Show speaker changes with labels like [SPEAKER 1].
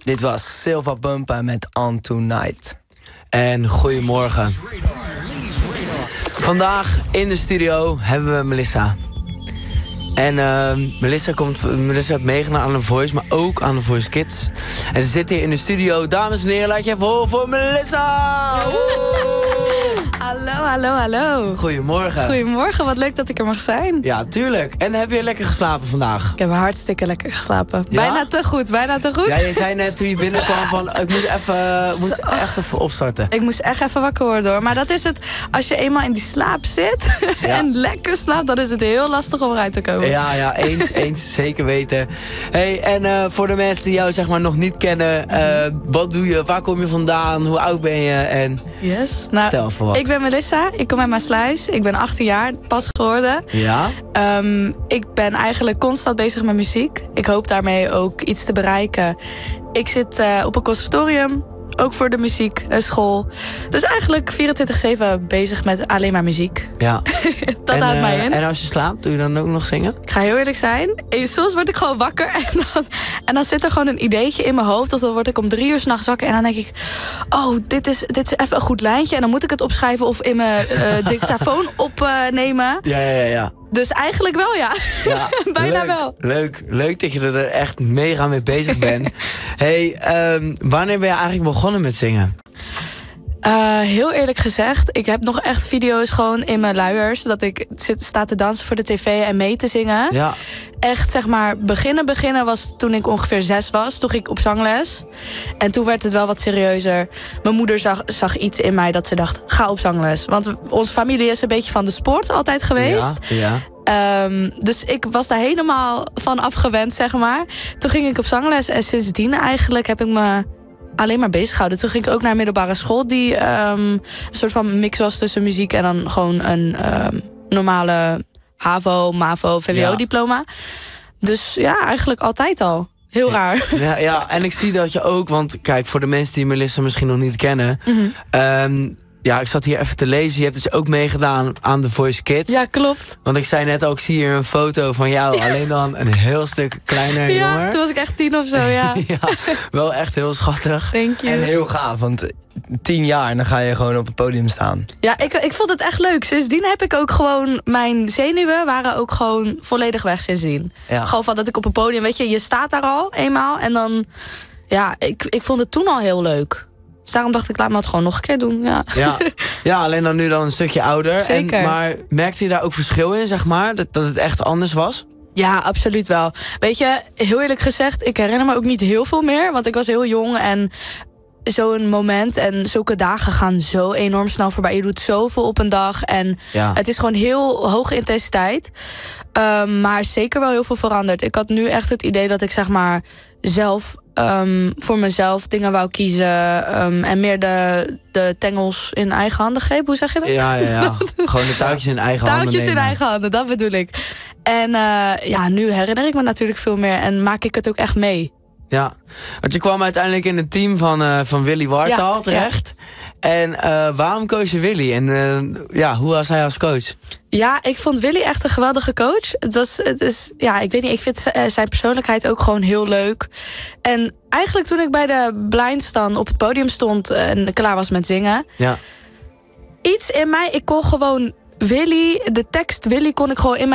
[SPEAKER 1] Dit was Silva Bumpa met On Tonight.
[SPEAKER 2] En goedemorgen. Vandaag in de studio hebben we Melissa. En Melissa heeft meegedaan aan The Voice, maar ook aan The Voice Kids. En ze zit hier in de studio. Dames en heren, laat je even horen voor Melissa!
[SPEAKER 3] Hallo.
[SPEAKER 2] Goedemorgen.
[SPEAKER 3] Goedemorgen, wat leuk dat ik er mag zijn.
[SPEAKER 2] Ja, tuurlijk. En heb je lekker geslapen vandaag?
[SPEAKER 3] Ik heb hartstikke lekker geslapen.
[SPEAKER 2] Ja?
[SPEAKER 3] Bijna te goed.
[SPEAKER 2] Ja, je zei net toen je binnenkwam van, ik moet echt even opstarten.
[SPEAKER 3] Ik moest echt even wakker worden hoor. Maar dat is het, als je eenmaal in die slaap zit en lekker slaapt, dan is het heel lastig om eruit te komen.
[SPEAKER 2] Ja, eens, zeker weten. Hey, en voor de mensen die jou zeg maar nog niet kennen, wat doe je, waar kom je vandaan, hoe oud ben je en
[SPEAKER 3] Yes.
[SPEAKER 2] vertel even wat.
[SPEAKER 3] Ik ben Melissa, ik kom uit Maasluis. Ik ben 18 jaar, pas geworden.
[SPEAKER 2] Ja?
[SPEAKER 3] Ik ben eigenlijk constant bezig met muziek. Ik hoop daarmee ook iets te bereiken. Ik zit op een conservatorium, ook voor de muziek, een school. Dus eigenlijk 24/7 bezig met alleen maar muziek.
[SPEAKER 2] Ja.
[SPEAKER 3] Dat houdt mij in.
[SPEAKER 2] En als je slaapt, doe je dan ook nog zingen?
[SPEAKER 3] Ik ga heel eerlijk zijn. Soms word ik gewoon wakker en dan zit er gewoon een ideetje in mijn hoofd. Of dan word ik om 3 uur 's nachts wakker en dan denk ik, oh, dit is even een goed lijntje. En dan moet ik het opschrijven of in mijn dictafoon opnemen.
[SPEAKER 2] Ja.
[SPEAKER 3] Dus eigenlijk wel, ja. Bijna
[SPEAKER 2] leuk,
[SPEAKER 3] wel.
[SPEAKER 2] Leuk dat je er echt mega mee bezig bent. Hey, wanneer ben je eigenlijk begonnen met zingen?
[SPEAKER 3] Heel eerlijk gezegd, ik heb nog echt video's gewoon in mijn luiers. Dat ik sta te dansen voor de tv en mee te zingen.
[SPEAKER 2] Ja.
[SPEAKER 3] Echt, zeg maar, beginnen was toen ik ongeveer 6 was. Toen ging ik op zangles. En toen werd het wel wat serieuzer. Mijn moeder zag iets in mij dat ze dacht, ga op zangles. Want onze familie is een beetje van de sport altijd geweest.
[SPEAKER 2] Ja.
[SPEAKER 3] Dus ik was daar helemaal van afgewend, zeg maar. Toen ging ik op zangles en sindsdien eigenlijk heb ik me alleen maar bezig gehouden. Toen ging ik ook naar een middelbare school die een soort van mix was tussen muziek en dan gewoon een normale HAVO, MAVO, VWO-diploma. Dus ja, eigenlijk altijd al. Heel raar.
[SPEAKER 2] Ja, en ik zie dat je ook, want kijk, voor de mensen die Melissa misschien nog niet kennen. Ja, ik zat hier even te lezen. Je hebt dus ook meegedaan aan The Voice Kids.
[SPEAKER 3] Ja, klopt.
[SPEAKER 2] Want ik zei net ook, ik zie hier een foto van jou. Alleen dan een heel stuk kleiner
[SPEAKER 3] Ja,
[SPEAKER 2] jonger.
[SPEAKER 3] toen was ik echt 10 of zo, ja.
[SPEAKER 2] Ja, wel echt heel schattig.
[SPEAKER 3] Thank you.
[SPEAKER 1] En heel gaaf, want 10 jaar en dan ga je gewoon op het podium staan.
[SPEAKER 3] Ja, ik vond het echt leuk. Sindsdien heb ik ook gewoon, mijn zenuwen waren ook gewoon volledig weg sindsdien.
[SPEAKER 2] Ja.
[SPEAKER 3] Gewoon van dat ik op een podium, weet je staat daar al eenmaal. En dan, ja, ik vond het toen al heel leuk. Dus daarom dacht ik, laat me het gewoon nog een keer doen.
[SPEAKER 2] Ja, alleen dan nu dan een stukje ouder.
[SPEAKER 3] Zeker.
[SPEAKER 2] Maar merkte je daar ook verschil in, zeg maar? Dat het echt anders was?
[SPEAKER 3] Ja, absoluut wel. Weet je, heel eerlijk gezegd, ik herinner me ook niet heel veel meer. Want ik was heel jong en zo'n moment en zulke dagen gaan zo enorm snel voorbij. Je doet zoveel op een dag en het is gewoon heel hoge intensiteit. Maar zeker wel heel veel veranderd. Ik had nu echt het idee dat ik zeg maar zelf voor mezelf dingen wou kiezen. En meer de tengels in eigen handen greep. Hoe zeg je dat?
[SPEAKER 2] Ja. Gewoon de touwtjes in eigen handen
[SPEAKER 3] touwtjes
[SPEAKER 2] nemen.
[SPEAKER 3] in eigen handen, dat bedoel ik. En nu herinner ik me natuurlijk veel meer. En maak ik het ook echt mee.
[SPEAKER 2] Ja, want je kwam uiteindelijk in het team van Willy Wartaal terecht. Ja. En waarom koos je Willy? En hoe was hij als coach?
[SPEAKER 3] Ja, ik vond Willy echt een geweldige coach. Ik weet niet, ik vind zijn persoonlijkheid ook gewoon heel leuk. En eigenlijk toen ik bij de Blinds dan op het podium stond en klaar was met zingen. Ja. Iets in mij, ik kon gewoon Willy, de tekst Willy kon ik gewoon in mijn